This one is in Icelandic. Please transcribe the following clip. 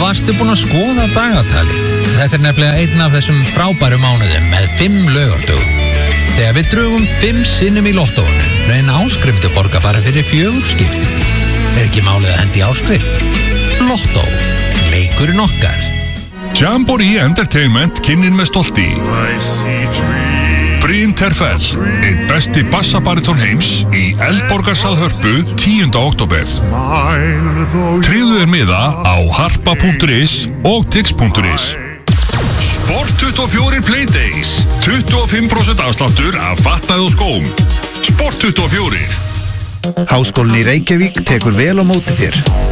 Varstu búin að skoða dagatalið? Þetta nefnilega einn af þessum frábæru mánuðum með 5 laugardögum. Þegar við drögum 5 sinnum í lottóinu, reyna áskriftu borga bara fyrir 4 skipti. Ekki málið að hendi áskrift? Lottó, leikurinn okkar. Jamboree Entertainment kynnin með stolti Bryn Terfell, einn besti bassabariton heims í Eldborgarsal Hörpu 10. október. Tryggðu miða á harpa.is og tix.is. Sport 24 Playdays, 25% afsláttur af fatnaði og skóm. Sport 24. Háskólinn í Reykjavík tekur vel á móti þér.